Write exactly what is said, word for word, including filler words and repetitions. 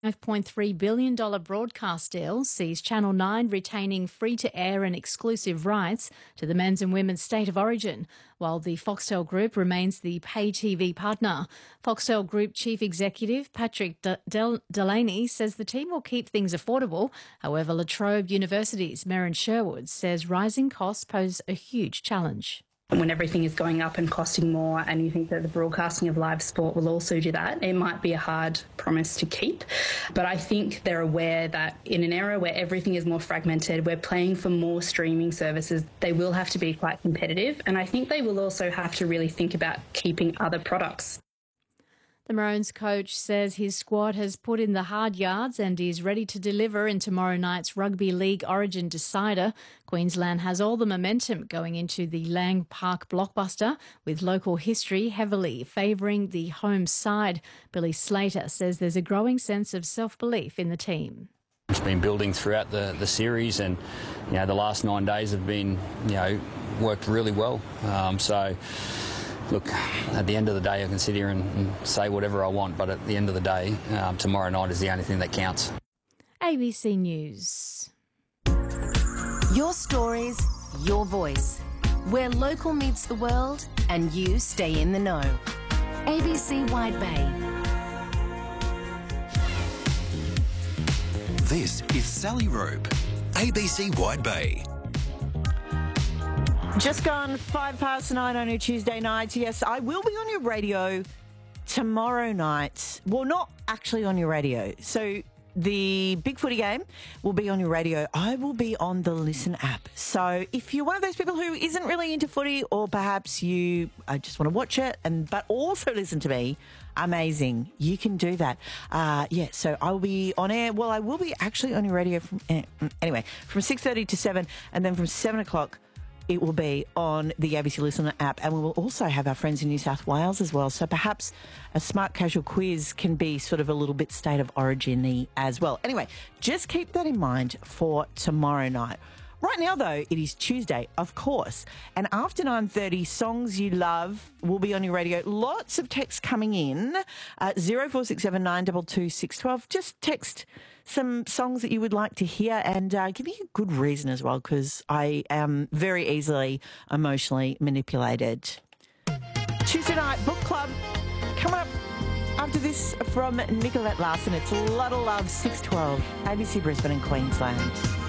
five point three billion dollars broadcast deal sees Channel nine retaining free-to-air and exclusive rights to the men's and women's state of origin, while the Foxtel Group remains the pay T V partner. Foxtel Group Chief Executive Patrick De- Del- Delaney says the team will keep things affordable. However, La Trobe University's Merryn Sherwood says rising costs pose a huge challenge. When everything is going up and costing more, and you think that the broadcasting of live sport will also do that, it might be a hard promise to keep. But I think they're aware that in an era where everything is more fragmented, we're playing for more streaming services, they will have to be quite competitive. And I think they will also have to really think about keeping other products. The Maroons coach says his squad has put in the hard yards and is ready to deliver in tomorrow night's Rugby League Origin decider. Queensland has all the momentum going into the Lang Park blockbuster, with local history heavily favouring the home side. Billy Slater says there's a growing sense of self-belief in the team. It's been building throughout the, the series, and you know the last nine days have been you know worked really well. Um, so. Look, at the end of the day, I can sit here and, and say whatever I want, but at the end of the day, um, tomorrow night is the only thing that counts. A B C News. Your stories, your voice. Where local meets the world and you stay in the know. A B C Wide Bay. This is Sally Rope, A B C Wide Bay. Just gone five past nine on your Tuesday night. Yes, I will be on your radio tomorrow night. Well, not actually on your radio. So the Big Footy game will be on your radio. I will be on the Listen app. So if you're one of those people who isn't really into footy, or perhaps you uh, just want to watch it and but also listen to me, amazing. You can do that. Uh, yeah, so I will be on air. Well, I will be actually on your radio from eh, anyway from six thirty to seven, and then from seven o'clock. It will be on the A B C Listener app, and we will also have our friends in New South Wales as well. So perhaps a smart casual quiz can be sort of a little bit state of origin-y as well. Anyway, just keep that in mind for tomorrow night. Right now, though, it is Tuesday, of course, and after nine thirty, Songs You Love will be on your radio. Lots of texts coming in at zero four six seven nine two two six one two. Just text some songs that you would like to hear, and uh, give me a good reason as well, because I am very easily emotionally manipulated. Tuesday night book club coming up after this from Nicolette Larson. It's Lot of Love, six twelve, A B C Brisbane and Queensland.